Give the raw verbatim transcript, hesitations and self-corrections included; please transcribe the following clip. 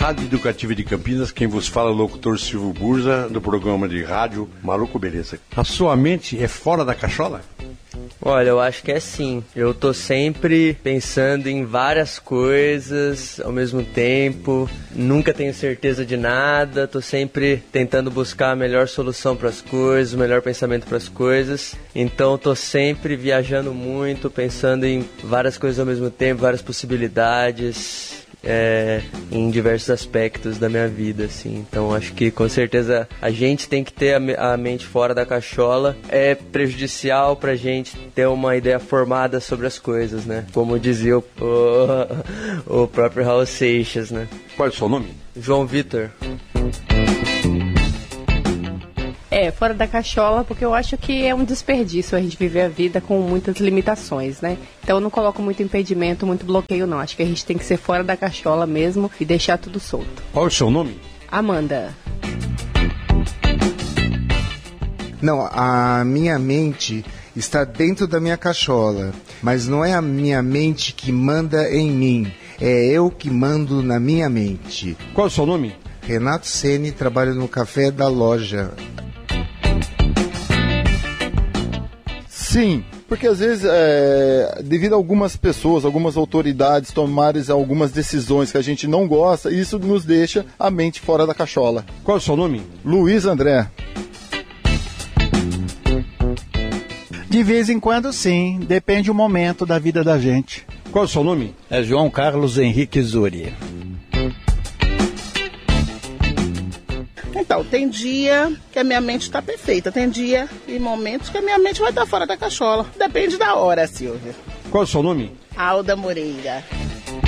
Rádio Educativa de Campinas, quem vos fala é o locutor Silvio Burza, do programa de rádio Maluco Beleza. A sua mente é fora da cachola? Olha, eu acho que é sim. Eu tô sempre pensando em várias coisas ao mesmo tempo, nunca tenho certeza de nada, tô sempre tentando buscar a melhor solução para as coisas, o melhor pensamento para as coisas. Então tô sempre viajando muito, pensando em várias coisas ao mesmo tempo, várias possibilidades. É, em diversos aspectos da minha vida, assim. Então acho que com certeza a gente tem que ter a, a mente fora da cachola. É prejudicial pra gente ter uma ideia formada sobre as coisas, né? Como dizia o, o, o próprio Raul Seixas, né? Qual é o seu nome? João Vitor. É, fora da cachola, porque eu acho que é um desperdício a gente viver a vida com muitas limitações, né? Então eu não coloco muito impedimento, muito bloqueio, não. Acho que a gente tem que ser fora da cachola mesmo e deixar tudo solto. Qual é o seu nome? Amanda. Não, a minha mente está dentro da minha cachola, mas não é a minha mente que manda em mim, é eu que mando na minha mente. Qual é o seu nome? Renato Ceni, trabalho no café da loja. Sim, porque às vezes, é, devido a algumas pessoas, algumas autoridades tomarem algumas decisões que a gente não gosta, isso nos deixa a mente fora da cachola. Qual é o seu nome? Luiz André. De vez em quando, sim. Depende do momento da vida da gente. Qual é o seu nome? É João Carlos Henrique Zuri. Então, tem dia que a minha mente está perfeita, tem dia e momentos que a minha mente vai estar fora da cachola. Depende da hora, Silvia. Qual é o seu nome? Alda Moreira.